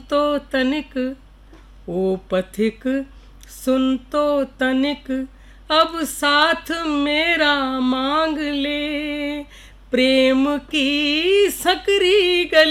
तो तनिक, ओ पथिक सुन तो तनिक, अब साथ मेरा मांग ले। प्रेम की सकरी गली